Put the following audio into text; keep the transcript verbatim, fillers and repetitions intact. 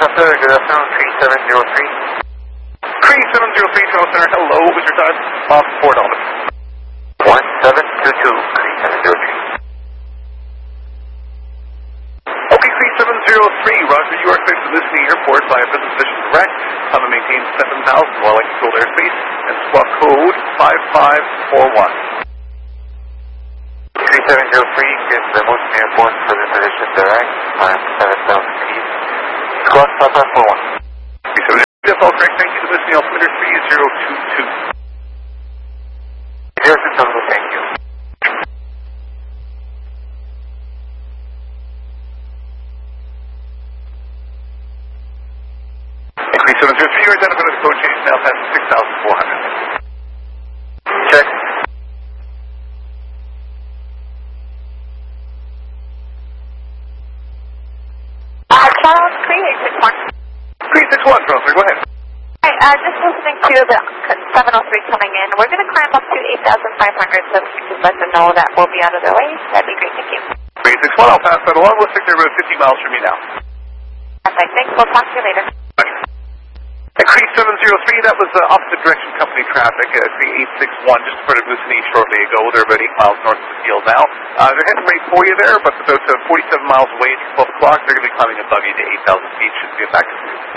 Center, good afternoon, three seven zero three. three seven zero three, Toronto Center, hello, what was your time? Off four dollars. one seven two two, three seven zero three. Okay, three seven zero three, Roger, you are cleared to Disney Airport via business mission direct. I'm going to maintain seven thousand while I control airspace and squawk code five five four one. three seven zero three, get the Motion Airport for the position direct, climb seven thousand feet. Squawk five five four one. That's all correct, thank you to Disney altimeter three zero two two. zero two two, thank you. three seven zero three, your identified as code change now past six thousand four hundred. Check. Uh, Charles, three eight six one. three six one, Toronto, go ahead. Hi, uh, just listening to the seven oh three coming in. We're going to climb up to eight thousand five hundred, so if you could let them know that we'll be out of their way, that'd be great, thank you. three six one, I'll pass that along. Looks like they're about fifty miles from me now. Perfect, thanks, we'll talk to you later. three seven zero three, that was uh, opposite direction company traffic, uh, three eight six one, just departed Moosonee shortly ago. They're about eight miles north of the field now. Uh, they're heading right for you there, but about uh, forty-seven miles away at twelve o'clock. They're going to be climbing a buggy to eight thousand feet. Should get back to you.